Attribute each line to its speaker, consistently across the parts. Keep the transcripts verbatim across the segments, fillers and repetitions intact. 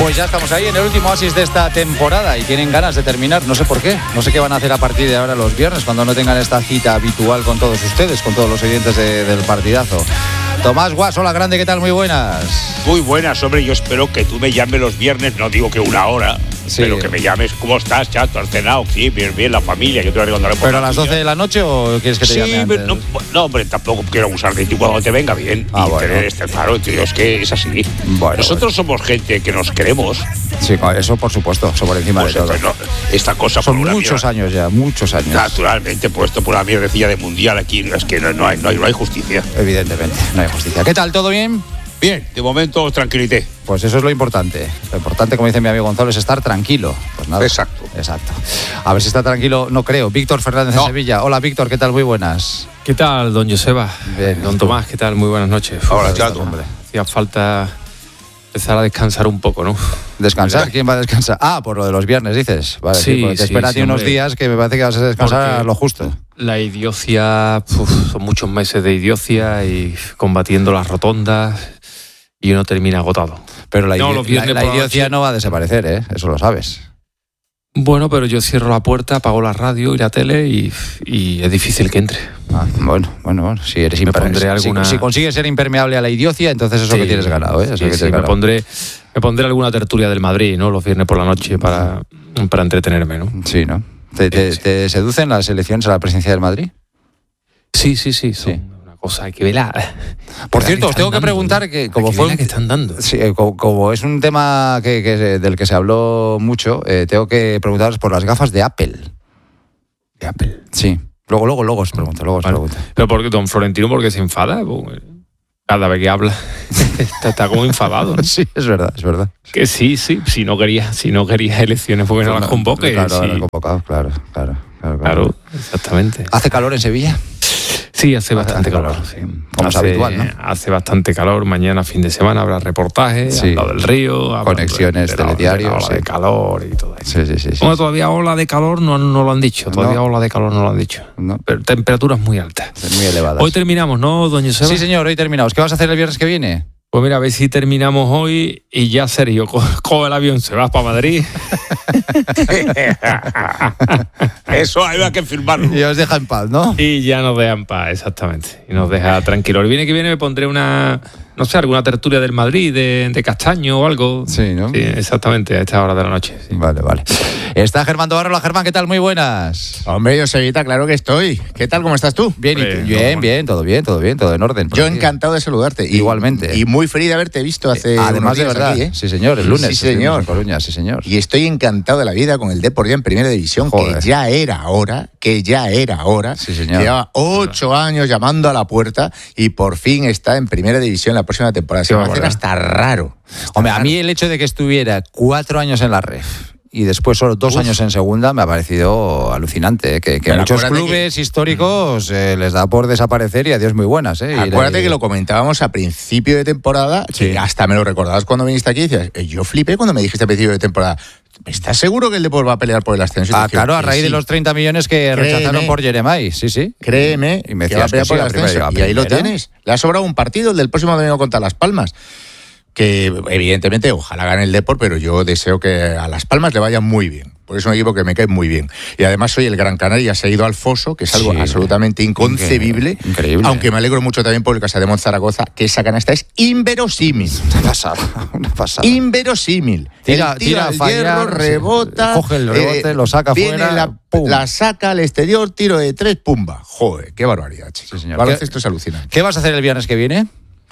Speaker 1: Pues ya estamos ahí en el último oasis de esta temporada y tienen ganas de terminar, no sé por qué, no sé qué van a hacer a partir de ahora los viernes cuando no tengan esta cita habitual con todos ustedes, con todos los oyentes de, del partidazo. Tomás Guas, hola grande, ¿qué tal? Muy buenas.
Speaker 2: Muy buenas, hombre, yo espero que tú me llames los viernes, no digo que una hora, sí, pero que me llames, ¿cómo estás, chato? ¿Has cenado? Sí, bien, bien, la familia, yo te voy a contar.
Speaker 1: ¿Pero a las doce de la noche o quieres que te
Speaker 2: sí,
Speaker 1: llame antes?
Speaker 2: No, no, hombre, tampoco quiero abusar de ti cuando te venga bien.
Speaker 1: Ah,
Speaker 2: y
Speaker 1: bueno.
Speaker 2: tener este, claro, tío, es que es así.
Speaker 1: Bueno,
Speaker 2: Nosotros
Speaker 1: bueno.
Speaker 2: somos gente que nos queremos.
Speaker 1: Sí, eso por supuesto, eso por encima
Speaker 2: Pues,
Speaker 1: de todo.
Speaker 2: no, esta cosa
Speaker 1: Son
Speaker 2: por una
Speaker 1: muchos
Speaker 2: mierda,
Speaker 1: años ya, muchos años.
Speaker 2: naturalmente, puesto por la mierdecilla de mundial aquí, es que no, no, hay, no, hay, no hay justicia.
Speaker 1: Evidentemente, no hay justicia. ¿Qué tal? ¿Todo bien?
Speaker 2: Bien, de momento tranquilité.
Speaker 1: Pues eso es lo importante. Lo importante, como dice mi amigo Gonzalo, es estar tranquilo. Pues nada.
Speaker 2: Exacto.
Speaker 1: Exacto. A ver si está tranquilo, no creo. Víctor Fernández
Speaker 2: No.
Speaker 1: de Sevilla. Hola, Víctor, ¿qué tal? Muy buenas.
Speaker 3: ¿Qué tal, don Joseba?
Speaker 1: Bien.
Speaker 3: Don Tomás, ¿qué tal? Muy buenas noches.
Speaker 2: Hola,
Speaker 3: Uf,
Speaker 2: chato.
Speaker 3: hombre. Hacía falta empezar a descansar un poco, ¿no?
Speaker 1: ¿Descansar? ¿Quién va a descansar? Ah, por lo de los viernes, dices. Vale,
Speaker 3: Sí,
Speaker 1: pues te
Speaker 3: sí,
Speaker 1: espera a ti
Speaker 3: sí,
Speaker 1: unos
Speaker 3: hombre.
Speaker 1: días que me parece que vas a descansar
Speaker 3: Porque
Speaker 1: a lo justo.
Speaker 3: La idiocia, uf, son muchos meses de idiocia y combatiendo las rotondas y uno termina agotado.
Speaker 1: Pero la,
Speaker 3: No,
Speaker 1: idi-
Speaker 3: los viernes
Speaker 1: la, la
Speaker 3: por la
Speaker 1: idiocia
Speaker 3: noche.
Speaker 1: no va a desaparecer, ¿eh? Eso lo sabes.
Speaker 3: Bueno, pero yo cierro la puerta, apago la radio y la tele y, y es difícil que entre.
Speaker 1: Ah, bueno, bueno, bueno. Si eres
Speaker 3: Me
Speaker 1: impermeable.
Speaker 3: pondré
Speaker 1: Si,
Speaker 3: alguna-
Speaker 1: si consigues ser impermeable a la idiocia, entonces eso
Speaker 3: Sí,
Speaker 1: que tienes ganado, ¿eh? Eso
Speaker 3: sí,
Speaker 1: que
Speaker 3: sí,
Speaker 1: tienes
Speaker 3: me
Speaker 1: ganado.
Speaker 3: pondré, me pondré alguna tertulia del Madrid, ¿no? Los viernes por la noche para, para entretenerme, ¿no?
Speaker 1: Sí, ¿no? ¿Te, te,
Speaker 3: Sí.
Speaker 1: te seducen las elecciones a la presidencia del Madrid?
Speaker 3: Sí, sí, sí, son
Speaker 1: Sí.
Speaker 3: una cosa que vela.
Speaker 1: Por
Speaker 3: Vela
Speaker 1: cierto,
Speaker 3: que
Speaker 1: os tengo
Speaker 3: están
Speaker 1: que
Speaker 3: dando,
Speaker 1: preguntar
Speaker 3: ¿no?
Speaker 1: que como
Speaker 3: La
Speaker 1: fue
Speaker 3: vela
Speaker 1: un-
Speaker 3: que están dando.
Speaker 1: Sí, eh, como, como es un tema que, que, del que se habló mucho, eh, tengo que preguntaros por las gafas de Apple.
Speaker 3: De Apple.
Speaker 1: Sí. Luego, luego, luego os pregunto, luego os
Speaker 3: Vale.
Speaker 1: pregunto.
Speaker 3: Pero porque don Florentino, porque se enfada, Pues, cada vez que habla está, está como enfadado, ¿no?
Speaker 1: Sí, es verdad, es verdad.
Speaker 3: Que sí, sí, si no quería, si no quería elecciones, porque no las convoque.
Speaker 1: Claro,
Speaker 3: sí.
Speaker 1: no las convocado, claro, claro, claro,
Speaker 3: Claro, exactamente.
Speaker 1: ¿Hace calor en Sevilla?
Speaker 3: Sí, hace bastante
Speaker 1: hace
Speaker 3: calor.
Speaker 1: calor,
Speaker 3: sí.
Speaker 1: como es
Speaker 3: Hace-
Speaker 1: habitual, ¿no?
Speaker 3: Hace bastante calor. Mañana, fin de semana, habrá reportajes
Speaker 1: Sí.
Speaker 3: al lado del río. hablando
Speaker 1: Conexiones,
Speaker 3: de la-
Speaker 1: telediarios,
Speaker 3: de la ola
Speaker 1: sí.
Speaker 3: de calor y todo eso.
Speaker 1: Sí, sí, sí. sí,
Speaker 3: Bueno,
Speaker 1: sí.
Speaker 3: todavía ola de calor no, no lo han dicho. Todavía
Speaker 1: No.
Speaker 3: ola de calor no lo han dicho.
Speaker 1: No,
Speaker 3: Pero temperaturas muy altas.
Speaker 1: muy elevadas.
Speaker 3: Hoy terminamos, ¿no, doña Joseba?
Speaker 1: Sí, señor, hoy terminamos. ¿Qué vas a hacer el viernes que viene?
Speaker 3: Pues mira, a ver si terminamos hoy y ya Sergio co- coge el avión, se va para Madrid.
Speaker 2: Eso hay que firmarlo.
Speaker 1: Y os deja en paz, ¿no?
Speaker 3: Y ya nos deja en paz, exactamente. Y nos deja tranquilos. El viene que viene me pondré una, no sé, alguna tertulia del Madrid, de, de Castaño o algo.
Speaker 1: Sí, ¿no?
Speaker 3: Sí, exactamente, a esta hora de la noche. sí.
Speaker 1: Vale, vale. Está Germán Tobarro. Hola, Germán, ¿qué tal? Muy buenas.
Speaker 4: Hombre, Josevita, claro que estoy. ¿Qué tal? ¿Cómo estás tú?
Speaker 1: Bien, y
Speaker 3: Hombre,
Speaker 1: tú? bien,
Speaker 3: no,
Speaker 1: bien, todo bien, todo bien, todo en orden. por
Speaker 4: Yo
Speaker 1: aquí.
Speaker 4: encantado de saludarte. Y-
Speaker 1: Igualmente.
Speaker 4: Y muy feliz de haberte visto hace
Speaker 1: Además
Speaker 4: unos
Speaker 1: de
Speaker 4: días
Speaker 1: verdad,
Speaker 4: aquí, ¿eh?
Speaker 1: sí señor, el lunes.
Speaker 4: Sí,
Speaker 1: estuvimos
Speaker 4: señor.
Speaker 1: en Coruña, sí señor.
Speaker 4: Y estoy encantado de la vida con el Depor ya en Primera División,
Speaker 1: Joder.
Speaker 4: que ya era hora, que ya era hora.
Speaker 1: Sí, señor.
Speaker 4: Lleva ocho años llamando a la puerta y por fin está en Primera División la próxima temporada. Se
Speaker 3: Qué
Speaker 4: va a hacer
Speaker 3: barbaridad.
Speaker 4: hasta raro. Hasta
Speaker 1: Hombre, a
Speaker 4: raro.
Speaker 1: mí el hecho de que estuviera cuatro años en la ref y después solo dos
Speaker 4: Uf.
Speaker 1: años en segunda me ha parecido alucinante, ¿eh? que, que
Speaker 4: Pero
Speaker 1: muchos
Speaker 4: acuérdate
Speaker 1: clubes históricos eh, les da por desaparecer y adiós muy buenas. ¿eh? Y
Speaker 4: Acuérdate
Speaker 1: le-
Speaker 4: que lo comentábamos a principio de temporada,
Speaker 1: Sí.
Speaker 4: que hasta me lo recordabas cuando viniste aquí y decías, eh, yo flipé cuando me dijiste a principio de temporada, ¿estás seguro que el Depor va a pelear por el ascenso? Y te
Speaker 1: Ah,
Speaker 4: dije,
Speaker 1: claro, a
Speaker 4: que
Speaker 1: raíz de
Speaker 4: sí.
Speaker 1: los treinta millones que
Speaker 4: Créeme.
Speaker 1: rechazaron por Jeremai, sí, sí.
Speaker 4: Créeme
Speaker 1: Y me
Speaker 4: que va a
Speaker 1: decías
Speaker 4: pelear
Speaker 1: que
Speaker 4: por
Speaker 1: sí,
Speaker 4: el
Speaker 1: la primera
Speaker 4: ascenso.
Speaker 1: llega
Speaker 4: Y ahí lo
Speaker 1: primera.
Speaker 4: tienes. Le ha sobrado un partido, el del próximo domingo contra Las Palmas. Que evidentemente ojalá gane el Depor, pero yo deseo que a Las Palmas le vaya muy bien. Porque es un equipo que me cae muy bien. Y además soy el Gran Canaria, se ha ido al foso, que es algo
Speaker 1: Sí.
Speaker 4: absolutamente inconcebible.
Speaker 1: Increíble.
Speaker 4: Aunque me alegro mucho también por el Casademont Zaragoza, que esa canasta es inverosímil.
Speaker 1: Una pasada, una pasada.
Speaker 4: Inverosímil.
Speaker 1: Tira-
Speaker 4: El tira
Speaker 1: tira a
Speaker 4: al
Speaker 1: fallar,
Speaker 4: hierro,
Speaker 1: sí.
Speaker 4: rebota.
Speaker 1: Coge el rebote, lo saca
Speaker 4: viene
Speaker 1: fuera,
Speaker 4: La,
Speaker 1: pum.
Speaker 4: la saca al exterior, tiro de tres, pumba. Joder, qué barbaridad, chico.
Speaker 1: Sí, señor.
Speaker 4: El baloncesto es alucinante.
Speaker 1: ¿Qué vas a hacer el viernes que viene?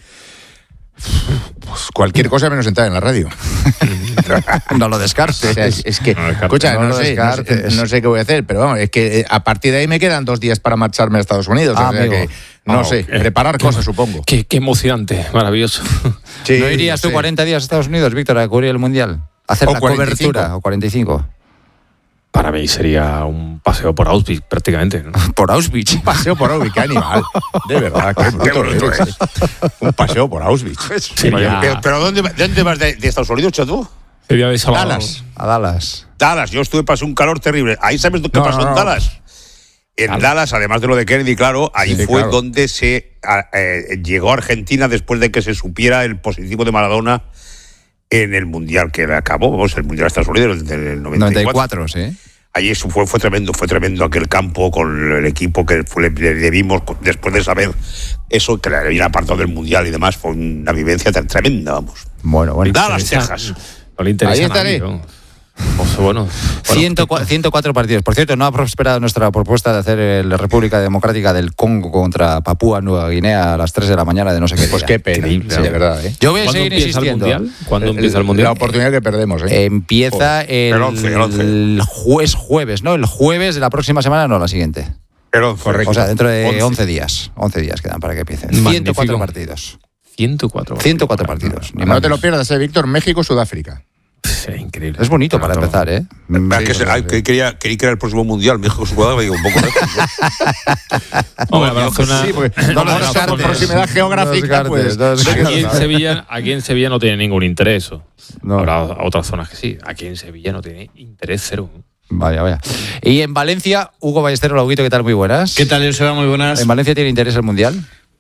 Speaker 4: Pues cualquier cosa menos entrar en la radio.
Speaker 1: No lo
Speaker 4: O
Speaker 1: descartes.
Speaker 4: sea, es, es que,
Speaker 3: No descartes.
Speaker 4: escucha,
Speaker 1: No
Speaker 4: no,
Speaker 1: lo
Speaker 4: sé, no, sé,
Speaker 1: descartes.
Speaker 4: no sé qué voy a hacer, pero vamos, es que eh, a partir de ahí me quedan dos días para marcharme a Estados Unidos.
Speaker 1: Ah,
Speaker 4: o sea
Speaker 1: amigo.
Speaker 4: que, no
Speaker 3: Oh,
Speaker 4: sé,
Speaker 3: eh,
Speaker 4: preparar
Speaker 3: qué-
Speaker 4: cosas, supongo.
Speaker 3: Qué, qué emocionante, maravilloso.
Speaker 4: Sí,
Speaker 1: ¿No irías tú
Speaker 4: sé.
Speaker 1: cuarenta días a Estados Unidos, Víctor, a cubrir el Mundial? A hacer
Speaker 4: O
Speaker 1: la
Speaker 4: cuarenta y cinco.
Speaker 1: cobertura, o cuarenta y cinco.
Speaker 3: Para mí sería un paseo por Auschwitz, prácticamente, ¿no?
Speaker 1: Por Auschwitz.
Speaker 4: Un paseo por Auschwitz, qué animal. De verdad, qué bruto,
Speaker 2: bruto
Speaker 4: eres, eh. Un paseo por Auschwitz.
Speaker 3: Sería-
Speaker 2: Pero, pero ¿dónde, ¿dónde vas de, de Estados Unidos, chato?
Speaker 3: sería de sábado.
Speaker 4: Dallas.
Speaker 1: A Dallas.
Speaker 2: Dallas, yo estuve, pasé un calor terrible. ¿Ahí sabes qué
Speaker 4: No,
Speaker 2: pasó
Speaker 4: no,
Speaker 2: en
Speaker 4: no.
Speaker 2: Dallas? En
Speaker 3: Dallas.
Speaker 2: Dallas, además de lo de Kennedy, claro, ahí
Speaker 4: Sí,
Speaker 2: fue
Speaker 4: claro.
Speaker 2: donde se a- eh, llegó a Argentina después de que se supiera el positivo de Maradona en el Mundial que acabó, vamos, el Mundial de Estados Unidos del noventa y cuatro.
Speaker 1: noventa y cuatro, sí.
Speaker 2: Allí eso fue, fue tremendo, fue tremendo aquel campo con el equipo que fue, le, le vimos después de saber eso, que le habían apartado del Mundial y demás, fue una vivencia tan tremenda, vamos.
Speaker 1: Bueno, bueno.
Speaker 2: Da las cejas.
Speaker 3: No le interesa.
Speaker 4: Ahí estaré.
Speaker 3: Nadie, ¿no? Pues bueno,
Speaker 1: ciento cuatro partidos. Por cierto, no ha prosperado nuestra propuesta de hacer la República Democrática del Congo contra Papúa Nueva Guinea a las tres de la mañana de no sé qué.
Speaker 4: Pues
Speaker 1: día.
Speaker 4: qué pena, sí, de verdad. ¿eh?
Speaker 1: Yo voy a
Speaker 3: ¿cuándo
Speaker 1: seguir
Speaker 3: empieza el
Speaker 1: insistiendo.
Speaker 3: Mundial? ¿Cuándo
Speaker 4: El-
Speaker 3: empieza el Mundial?
Speaker 4: La oportunidad que perdemos, ¿eh?
Speaker 1: Empieza el,
Speaker 2: El once, el once.
Speaker 1: el jueves, jueves, ¿no? El jueves de la próxima semana, no, la siguiente.
Speaker 2: Pero,
Speaker 4: Correcto.
Speaker 1: O sea, dentro de
Speaker 2: once.
Speaker 1: once días. once días quedan para que empiecen.
Speaker 3: Magnífico.
Speaker 1: ciento cuatro partidos.
Speaker 3: ciento cuatro.
Speaker 1: ciento cuatro partidos. ni
Speaker 4: No
Speaker 1: más
Speaker 4: te lo
Speaker 1: ni
Speaker 4: pierdas, ¿eh, Víctor? México, Sudáfrica.
Speaker 3: Sí, increíble.
Speaker 1: menos. Es bonito para
Speaker 3: Claro.
Speaker 1: empezar, ¿eh?
Speaker 2: Ah, que
Speaker 1: Sí,
Speaker 2: se-
Speaker 1: sí,
Speaker 2: ay,
Speaker 1: sí.
Speaker 2: que quería, quería que era el próximo Mundial, México su cuadro, me digo un poco lejos, ¿no?
Speaker 3: Hombre, habrá zona-
Speaker 4: Sí, porque
Speaker 1: No
Speaker 4: no
Speaker 1: los
Speaker 4: nos
Speaker 1: descartes.
Speaker 4: proximidad geográfica,
Speaker 1: No los
Speaker 4: pues.
Speaker 1: descartes, no los
Speaker 3: Aquí en, Sevilla, aquí en Sevilla no tiene ningún interés eso.
Speaker 1: No.
Speaker 3: Habrá otras zonas que sí. Aquí en Sevilla no tiene interés cero.
Speaker 1: Vaya, vaya. Y en Valencia, Hugo Ballesteros, Lauguito, ¿qué tal? Muy buenas.
Speaker 5: ¿Qué tal, Joseba? Muy buenas.
Speaker 1: ¿En Valencia tiene interés el Mundial?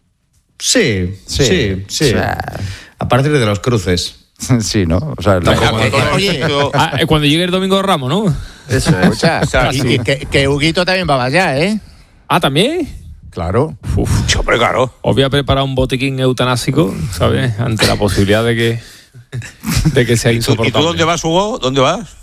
Speaker 5: Sí,
Speaker 1: Sí.
Speaker 5: sí, sí.
Speaker 1: O sea-
Speaker 5: A partir de los cruces.
Speaker 1: Sí, ¿no? O sea, la-
Speaker 2: Como
Speaker 4: eh,
Speaker 2: todo
Speaker 4: eh, oye,
Speaker 2: esto-
Speaker 3: Ah, eh, cuando llegue el domingo de Ramos, ¿no?
Speaker 5: Eso es.
Speaker 4: Escucha,
Speaker 2: sea,
Speaker 4: y-
Speaker 2: sí.
Speaker 4: y que, que Huguito también va allá, ¿eh?
Speaker 3: Ah, ¿también.
Speaker 4: Claro.
Speaker 3: Uf.
Speaker 2: Hombre, claro.
Speaker 3: Os voy a preparar un botiquín eutanásico, ¿sabes? Ante la posibilidad de que, de que sea
Speaker 2: ¿Y tú,
Speaker 3: insoportable.
Speaker 2: ¿Y tú dónde vas, Hugo? ¿Dónde vas?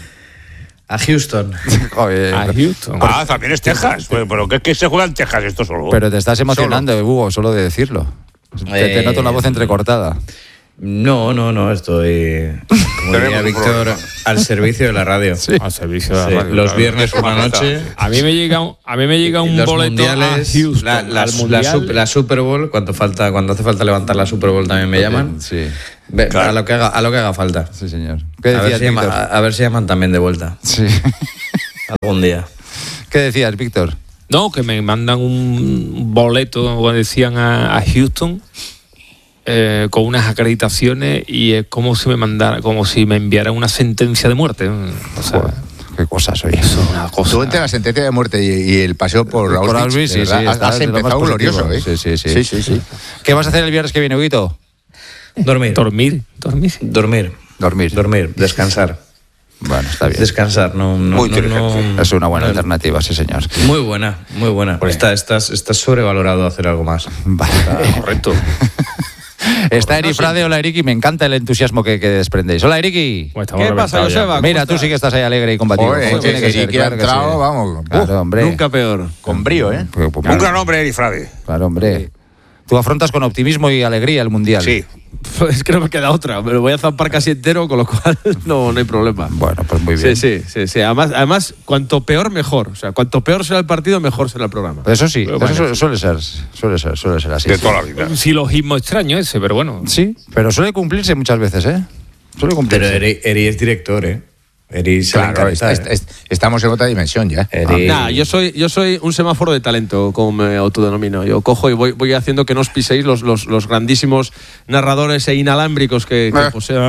Speaker 5: A Houston.
Speaker 1: Joder.
Speaker 3: A Houston.
Speaker 2: Ah, también es Texas. Pero, pero ¿qué, qué se juega en Texas esto solo?
Speaker 1: Pero te estás emocionando, Hugo, solo de decirlo. Te, te
Speaker 5: Eh,
Speaker 1: noto la voz entrecortada.
Speaker 5: No, no, no, estoy, como diría
Speaker 2: Tenemos un
Speaker 5: Víctor,
Speaker 2: problema.
Speaker 5: al servicio de la radio. Sí,
Speaker 3: Al servicio de la radio,
Speaker 5: los
Speaker 3: claro.
Speaker 5: viernes por la noche.
Speaker 3: A mí me llega un, a mí me llega un
Speaker 5: Los
Speaker 3: boleto a
Speaker 5: mundiales,
Speaker 3: Houston.
Speaker 5: la, la-
Speaker 3: al
Speaker 5: la
Speaker 3: mundial.
Speaker 5: sup- la Super Bowl, cuando falta, cuando hace falta levantar la Super Bowl también me llaman.
Speaker 1: Sí,
Speaker 5: Ve,
Speaker 2: Claro.
Speaker 5: a lo que haga, a lo que haga falta.
Speaker 1: sí, señor. ¿Qué
Speaker 5: A ver,
Speaker 1: decías,
Speaker 5: si llama-
Speaker 1: Víctor?
Speaker 5: a, a ver si llaman también de vuelta
Speaker 1: Sí.
Speaker 5: algún día.
Speaker 1: ¿Qué decías, Víctor?
Speaker 3: No, que me mandan un boleto, como decían, a, a Houston eh, con unas acreditaciones y es como si me mandara, como si me enviaran una sentencia de muerte. O sea,
Speaker 1: Joder, qué cosas, oye.
Speaker 3: eso es una cosa.
Speaker 4: Tú entre la sentencia de muerte y, y el paseo por
Speaker 1: Por
Speaker 4: Auschwitz,
Speaker 1: Auschwitz,
Speaker 4: de
Speaker 1: sí,
Speaker 4: verdad,
Speaker 1: sí,
Speaker 4: has-
Speaker 1: estás
Speaker 4: has
Speaker 1: de lo más
Speaker 4: empezado
Speaker 1: positivo.
Speaker 4: glorioso, ¿eh?
Speaker 1: Sí, sí, sí.
Speaker 4: Sí, sí, sí.
Speaker 1: ¿Qué vas a hacer el viernes que viene, Huguito?
Speaker 5: Dormir.
Speaker 3: Dormir, dormir.
Speaker 5: Dormir.
Speaker 1: Dormir.
Speaker 5: Dormir. Descansar.
Speaker 1: Bueno, está bien.
Speaker 5: Descansar. No, no,
Speaker 2: Muy
Speaker 5: no-
Speaker 2: inteligente.
Speaker 5: no-
Speaker 1: Es una buena
Speaker 5: no-
Speaker 1: alternativa, sí, señor.
Speaker 5: Muy buena, muy buena. Está, estás, estás sobrevalorado hacer algo más.
Speaker 1: Vale.
Speaker 3: Correcto.
Speaker 1: Está Eri Frade, hola Eriki, me encanta el entusiasmo que, que desprendéis. Hola Eriki.
Speaker 3: Bueno, estamos
Speaker 6: ¿Qué pasa,
Speaker 3: reventados ya.
Speaker 6: Joseba? ¿Cómo
Speaker 1: Mira, tú
Speaker 6: estás?
Speaker 1: sí que estás ahí alegre y combativo.
Speaker 4: Joder,
Speaker 1: como tiene que
Speaker 4: Eriki
Speaker 1: ser,
Speaker 4: ha
Speaker 1: claro que
Speaker 4: entrado,
Speaker 1: sí.
Speaker 4: vamos,
Speaker 1: Claro,
Speaker 4: uf,
Speaker 1: hombre.
Speaker 6: Nunca peor.
Speaker 4: con brío, ¿eh?
Speaker 1: Pues, pues,
Speaker 2: Un gran hombre, Eri Frade.
Speaker 1: Claro, hombre. Tú afrontas con optimismo y alegría el Mundial.
Speaker 2: Sí.
Speaker 6: Pues que no me queda otra. Me lo voy a zampar casi entero, con lo cual no, no hay problema.
Speaker 1: Bueno, pues muy bien.
Speaker 6: Sí, sí, sí, sí. Además, además, cuanto peor, mejor. O sea, cuanto peor será el partido, mejor será el programa.
Speaker 1: Eso sí,
Speaker 3: Pero
Speaker 1: eso
Speaker 3: bueno,
Speaker 1: su- suele ser, suele ser, suele ser así.
Speaker 2: De
Speaker 1: sí.
Speaker 2: toda la vida.
Speaker 3: Un silogismo extraño ese, pero bueno.
Speaker 1: Sí, pero suele cumplirse muchas veces, ¿eh? Suele
Speaker 5: Pero
Speaker 1: cumplirse.
Speaker 5: Eri, Eri es director, ¿eh? Eri se le
Speaker 4: Claro,
Speaker 5: encanta,
Speaker 4: est-
Speaker 5: ¿eh?
Speaker 4: est- est- estamos en otra dimensión ya.
Speaker 5: Eri-
Speaker 6: Nah, yo soy, yo soy un semáforo de talento, como me autodenomino. Yo cojo y voy, voy haciendo que no os piséis los, los, los grandísimos narradores e inalámbricos que, que
Speaker 4: Eh.
Speaker 6: posean.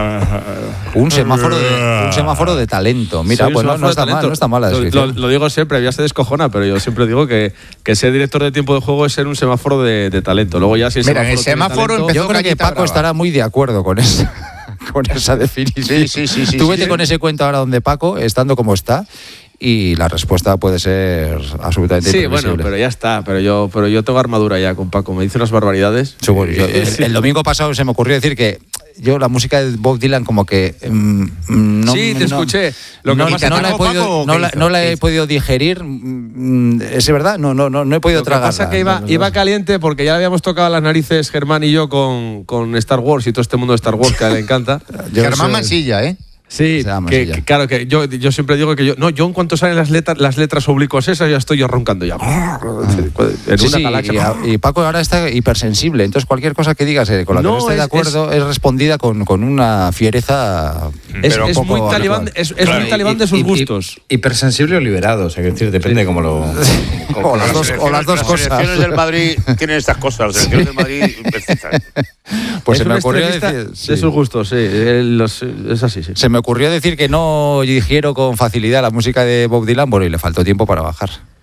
Speaker 1: Un semáforo de, un semáforo de talento. Mira,
Speaker 6: Soy un
Speaker 1: bueno,
Speaker 6: semáforo
Speaker 1: no
Speaker 6: de
Speaker 1: está mal,
Speaker 6: talento.
Speaker 1: no está mal la
Speaker 6: Lo-
Speaker 1: descripción.
Speaker 6: Lo, lo digo siempre, ya se descojona, pero yo siempre digo que, que ser director de tiempo de juego es ser un semáforo de, de talento. Luego ya si el
Speaker 4: Mira, en el
Speaker 6: tiene
Speaker 4: semáforo
Speaker 6: talento-
Speaker 4: empezó
Speaker 1: Yo creo que
Speaker 4: Galleta
Speaker 1: Paco
Speaker 4: Brava.
Speaker 1: estará muy de acuerdo con esa, con esa definición.
Speaker 4: Sí, sí, sí, sí,
Speaker 1: Tú
Speaker 4: sí,
Speaker 1: vete
Speaker 4: sí.
Speaker 1: con ese cuento ahora donde Paco, estando como está, y la respuesta puede ser absolutamente
Speaker 6: Sí,
Speaker 1: imprevisible.
Speaker 6: bueno, pero ya está. Pero yo, pero yo tengo armadura ya con Paco. Me dice unas barbaridades.
Speaker 1: Seguro. Yo- el, el domingo pasado se me ocurrió decir que yo la música de Bob Dylan como que mm, no
Speaker 6: Sí, te
Speaker 1: no-
Speaker 6: escuché. Lo que
Speaker 1: no,
Speaker 6: pasa-
Speaker 1: no la he
Speaker 4: ¿Paco,
Speaker 1: podido,
Speaker 4: Paco,
Speaker 1: no
Speaker 4: qué
Speaker 1: la,
Speaker 4: hizo?
Speaker 1: no la
Speaker 4: ¿Qué
Speaker 1: he
Speaker 4: hizo?
Speaker 1: podido digerir. mm, ¿Es verdad? No, no, no, no he podido
Speaker 6: Lo que
Speaker 1: tragarla.
Speaker 6: pasa que iba,
Speaker 1: No, no,
Speaker 6: iba
Speaker 1: no.
Speaker 6: caliente porque ya le habíamos tocado las narices Germán y yo con, con Star Wars y todo este mundo de Star Wars que a él le encanta.
Speaker 1: Yo
Speaker 4: Germán
Speaker 1: soy-
Speaker 4: Mansilla, ¿eh?
Speaker 6: Sí,
Speaker 1: Se llama
Speaker 6: que,
Speaker 1: así ya.
Speaker 6: que claro, que yo, yo siempre digo que yo. No, yo en cuanto salen las letras, las letras oblicuas esas, ya estoy yo roncando ya. En
Speaker 1: Sí,
Speaker 6: una
Speaker 1: sí,
Speaker 6: galaxia.
Speaker 1: y, y Paco ahora está hipersensible, entonces cualquier cosa que digas eh, con la que
Speaker 6: No,
Speaker 1: no esté de
Speaker 6: es-
Speaker 1: acuerdo es, respondida con, con una fiereza.
Speaker 6: Es,
Speaker 1: pero
Speaker 6: es
Speaker 1: poco
Speaker 6: muy talibán,
Speaker 1: habitual.
Speaker 6: es, es
Speaker 2: Claro,
Speaker 6: muy
Speaker 2: y-
Speaker 6: talibán de sus
Speaker 5: Y- y-
Speaker 6: gustos.
Speaker 5: Hipersensible o liberado, o sea, que decir, depende de cómo lo.
Speaker 1: O las dos, o las dos
Speaker 2: Las
Speaker 1: cosas.
Speaker 2: selecciones del Madrid tienen estas cosas. Las selecciones del Madrid excitan.
Speaker 1: Pues
Speaker 6: es
Speaker 1: se me
Speaker 6: un
Speaker 1: ocurrió
Speaker 6: extremista
Speaker 1: decir. sí.
Speaker 6: de sus gustos, sí. Él los- es así, sí.
Speaker 1: Se me ocurrió decir que no digiero con facilidad la música de Bob Dylan, bueno, y le faltó tiempo para bajar.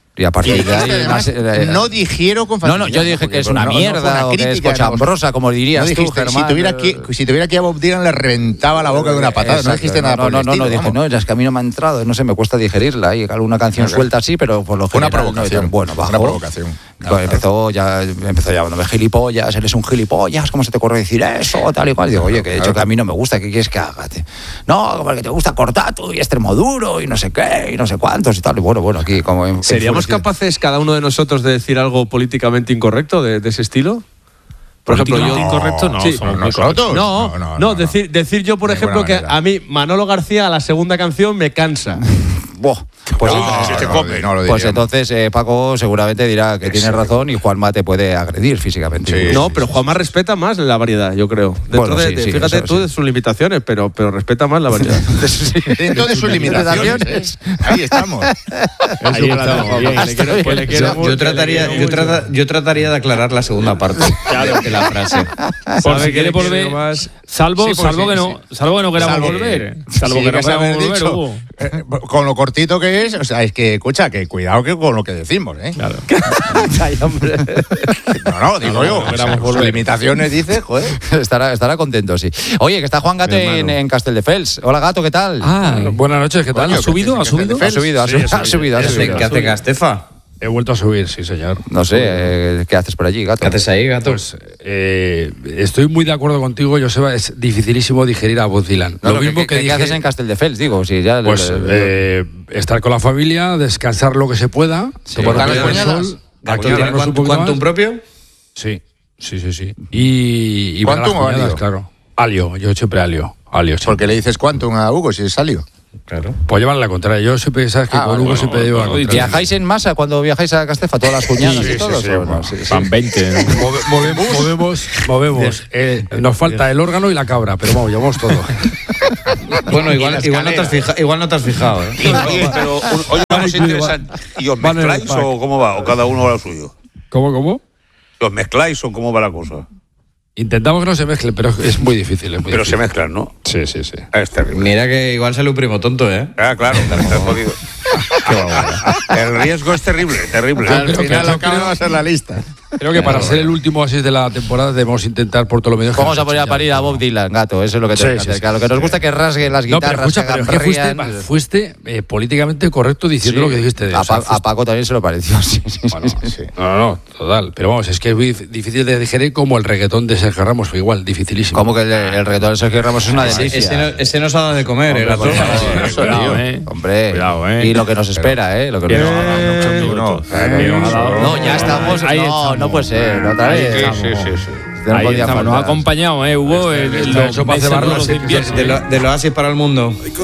Speaker 1: Y a partir de ahí...
Speaker 4: Además,
Speaker 1: eh,
Speaker 4: no digiero con
Speaker 1: No,
Speaker 4: facilidad.
Speaker 1: no, yo dije
Speaker 4: porque
Speaker 1: que es
Speaker 4: no-
Speaker 1: una
Speaker 4: no fue
Speaker 1: mierda
Speaker 4: una
Speaker 1: o que es
Speaker 4: crítica,
Speaker 1: cochambrosa, como dirías
Speaker 4: no
Speaker 1: tú,
Speaker 4: dijiste,
Speaker 1: Germán.
Speaker 4: Si tuviera, aquí, si tuviera aquí a Bob Dylan le reventaba la boca de una patada.
Speaker 1: Exacto,
Speaker 4: No dijiste nada
Speaker 1: no,
Speaker 4: por
Speaker 1: no,
Speaker 4: el
Speaker 1: no, no,
Speaker 4: estilo,
Speaker 1: dije,
Speaker 4: vamos.
Speaker 1: no, ya es que a mí no me ha entrado, no sé, me cuesta digerirla. Hay alguna canción
Speaker 4: Claro.
Speaker 1: suelta así, pero por lo
Speaker 4: Una
Speaker 1: general... no,
Speaker 4: provocación.
Speaker 1: bueno, bajó.
Speaker 4: Una provocación.
Speaker 1: Pues
Speaker 4: Claro.
Speaker 1: empezó, ya, empezó llamándome gilipollas, eres un gilipollas, ¿cómo se te ocurre decir eso? Tal y cual. Digo, oye, que he dicho
Speaker 4: Claro.
Speaker 1: que a mí no me gusta, ¿qué quieres que haga? Te- No, porque te gusta Cortatu y Extremoduro y no sé qué, y no sé cuántos y tal. Y bueno, bueno, aquí como... en-
Speaker 6: ¿Seríamos
Speaker 1: enfurecido.
Speaker 6: capaces cada uno de nosotros de decir algo políticamente incorrecto de, de ese estilo? Por ejemplo, yo...
Speaker 3: Políticamente incorrecto, no,
Speaker 6: Sí,
Speaker 3: somos
Speaker 4: no,
Speaker 3: muy
Speaker 4: nosotros.
Speaker 6: No,
Speaker 4: No,
Speaker 6: no,
Speaker 4: no, no,
Speaker 6: decir, decir yo, por
Speaker 4: De
Speaker 6: ejemplo,
Speaker 4: ninguna
Speaker 6: que
Speaker 4: manera.
Speaker 6: a mí Manolo García a la segunda canción me cansa.
Speaker 1: Buah, pues,
Speaker 4: No,
Speaker 2: si te
Speaker 4: no,
Speaker 2: come.
Speaker 4: no lo
Speaker 1: pues
Speaker 4: diríamos.
Speaker 1: entonces eh, Paco seguramente dirá que tiene razón y Juanma te puede agredir físicamente.
Speaker 4: Sí.
Speaker 6: No, pero Juanma respeta más la variedad, yo creo. Dentro
Speaker 1: Bueno,
Speaker 6: de,
Speaker 1: sí,
Speaker 6: de-
Speaker 1: sí,
Speaker 6: fíjate
Speaker 1: eso
Speaker 6: tú
Speaker 1: sí.
Speaker 6: de sus limitaciones, pero, pero respeta más la variedad.
Speaker 4: Dentro de sus limitaciones. Ahí estamos.
Speaker 3: Ahí estamos, bien.
Speaker 6: Le quiero- que le quiero
Speaker 5: Yo,
Speaker 6: mucho,
Speaker 5: yo trataría,
Speaker 6: le quiero
Speaker 5: yo,
Speaker 6: mucho.
Speaker 5: trata- yo trataría de aclarar la segunda parte de la frase.
Speaker 3: Por
Speaker 6: Sabe
Speaker 3: si
Speaker 6: que
Speaker 3: quiere
Speaker 6: le quiero
Speaker 3: volver,
Speaker 6: más.
Speaker 3: salvo,
Speaker 4: Sí, pues
Speaker 3: salvo,
Speaker 4: sí,
Speaker 3: que no, salvo que no queramos
Speaker 4: Salvo que-
Speaker 3: volver. Salvo
Speaker 4: Sí,
Speaker 3: que no
Speaker 4: que se
Speaker 3: queramos
Speaker 4: haber
Speaker 3: volver,
Speaker 4: dicho,
Speaker 3: Hugo.
Speaker 4: eh, con lo cortito que es, o sea, es que, escucha, que cuidado que con lo que decimos, ¿eh?
Speaker 3: Claro.
Speaker 1: Ay, hombre.
Speaker 4: No, no, digo
Speaker 3: No, no,
Speaker 4: yo.
Speaker 3: no
Speaker 4: o sea,
Speaker 3: queramos
Speaker 4: sus
Speaker 3: volver.
Speaker 4: limitaciones, dice, joder.
Speaker 1: estará, estará contento, sí. Oye, que está Juan Gato
Speaker 6: Mi
Speaker 1: en,
Speaker 6: hermano.
Speaker 1: en Castelldefels. Hola, Gato, ¿qué tal?
Speaker 3: Ah,
Speaker 7: Buenas noches, ¿qué tal?
Speaker 4: Coño,
Speaker 3: ¿ha subido?
Speaker 4: que-
Speaker 3: ¿Ha
Speaker 4: que-
Speaker 3: subido?
Speaker 4: que-
Speaker 1: ha subido, ha
Speaker 7: Sí,
Speaker 1: subido,
Speaker 7: sí,
Speaker 1: ha subido, ha
Speaker 7: sí,
Speaker 1: subido.
Speaker 5: ¿Qué hace Castefa?
Speaker 7: He vuelto a subir, sí, señor.
Speaker 1: No sé, eh, ¿qué haces por allí, Gato?
Speaker 5: ¿Qué haces ahí, gato?
Speaker 7: Pues eh, estoy muy de acuerdo contigo, Joseba. Es dificilísimo digerir a Bob Dylan.
Speaker 1: No,
Speaker 7: Lo
Speaker 1: no,
Speaker 7: mismo
Speaker 1: ¿qué,
Speaker 7: que,
Speaker 1: qué- qué
Speaker 7: dije,
Speaker 1: haces en Castelldefels? Digo, si ya...
Speaker 7: pues eh, estar con la familia, descansar lo que se pueda, tomar un
Speaker 4: ¿Ganas
Speaker 7: poco de
Speaker 4: cuñadas?
Speaker 7: sol,
Speaker 5: ¿Gato tiene
Speaker 7: aclararnos un
Speaker 5: cuantum,
Speaker 7: poquito
Speaker 5: quantum
Speaker 7: más.
Speaker 5: propio?
Speaker 7: Sí, sí, sí, sí. Y, y ver a las
Speaker 4: ¿Quantum o
Speaker 7: cuñadas,
Speaker 4: alio?
Speaker 7: claro. Alio, yo siempre alio. Alio siempre.
Speaker 4: Porque le dices Quantum a Hugo si salió.
Speaker 5: Claro.
Speaker 7: Pues llevan la contraria. Yo siempre, sabes que
Speaker 4: Ah,
Speaker 7: con
Speaker 4: vale,
Speaker 7: Hugo
Speaker 4: bueno,
Speaker 7: siempre llevo la
Speaker 3: bueno,
Speaker 7: contraria.
Speaker 1: ¿Viajáis en masa cuando viajáis a Castefa? ¿Todas las cuñadas
Speaker 7: Sí,
Speaker 1: y
Speaker 7: sí,
Speaker 1: todos?
Speaker 7: sí,
Speaker 1: ¿o no?
Speaker 7: bueno.
Speaker 1: Sí, sí.
Speaker 3: Van veinte.
Speaker 7: Move- movemos, movemos, movemos. Eh, nos falta el órgano y la cabra, pero vamos, llevamos todo.
Speaker 5: Bueno,
Speaker 2: Y
Speaker 5: igual,
Speaker 2: la
Speaker 5: igual, no te has fija- igual no te has fijado, ¿eh?
Speaker 2: Y, oye, pero un- oye, una cosa interesante. ¿Y os
Speaker 7: Van en el
Speaker 2: mezcláis
Speaker 7: pack.
Speaker 2: o cómo va? ¿O cada uno va lo suyo?
Speaker 7: ¿Cómo, cómo?
Speaker 2: ¿Os mezcláis o cómo va la cosa?
Speaker 7: Intentamos que no se mezclen, pero es muy difícil. Es muy
Speaker 2: Pero se
Speaker 7: difícil.
Speaker 2: mezclan, ¿no?
Speaker 7: Sí, sí, sí.
Speaker 2: Ah, es terrible.
Speaker 5: Mira que igual sale un primo tonto, ¿eh?
Speaker 2: Ah, claro, está jodido. El riesgo es terrible, terrible.
Speaker 7: Al
Speaker 4: Al
Speaker 7: final
Speaker 4: final
Speaker 7: yo
Speaker 4: acaba
Speaker 7: creo-
Speaker 4: va a ser la lista.
Speaker 7: Creo que para ser el último así de la temporada debemos intentar por todos los medios. que
Speaker 1: Vamos
Speaker 7: nos
Speaker 1: a poner a
Speaker 7: enseñan.
Speaker 1: parir a Bob Dylan, Gato. Eso es lo que
Speaker 7: Sí,
Speaker 1: tenemos
Speaker 7: sí,
Speaker 1: que hacer.
Speaker 7: sí,
Speaker 1: Claro, lo que nos gusta es que rasguen las
Speaker 7: No, pero
Speaker 1: guitarras,
Speaker 7: escucha,
Speaker 1: que
Speaker 7: pero
Speaker 1: hagan
Speaker 7: es que fuiste,
Speaker 1: rían.
Speaker 7: fuiste eh, políticamente correcto diciendo
Speaker 1: Sí.
Speaker 7: lo que dijiste. De,
Speaker 1: a,
Speaker 7: o sea,
Speaker 1: Pa- a
Speaker 7: fuiste-
Speaker 1: Paco también se lo pareció. Sí, sí,
Speaker 7: Bueno,
Speaker 1: sí, sí.
Speaker 7: sí. No, no, no, total. Pero vamos, es que es muy dif- difícil de digerir como el reggaetón de Sergio Ramos, fue igual, dificilísimo.
Speaker 1: Como que el, el reggaetón de Sergio Ramos es una delicia.
Speaker 5: Ese, no, ese nos ha dado de comer, ¿eh, gato?
Speaker 1: Hombre, por favor,
Speaker 3: Eso, cuidado, eh.
Speaker 1: Hombre,
Speaker 3: Cuidado, eh.
Speaker 1: y lo que nos espera, ¿eh? Lo que nos
Speaker 3: Eh,
Speaker 4: No,
Speaker 1: No, ya estamos.
Speaker 3: Ahí
Speaker 1: no,
Speaker 3: estamos.
Speaker 1: no puede ser. Otra
Speaker 3: Ahí
Speaker 1: vez.
Speaker 3: estamos.
Speaker 2: Sí, sí, sí.
Speaker 1: No
Speaker 3: Ahí
Speaker 1: podía
Speaker 3: estamos. Nos ha
Speaker 1: faltar.
Speaker 3: acompañado, eh, Hugo, el,
Speaker 7: Está
Speaker 3: los
Speaker 7: hecho para
Speaker 3: meses
Speaker 7: cebarlo,
Speaker 3: duros de
Speaker 7: sí,
Speaker 3: invierno.
Speaker 5: De, lo, de lo oasis para el mundo.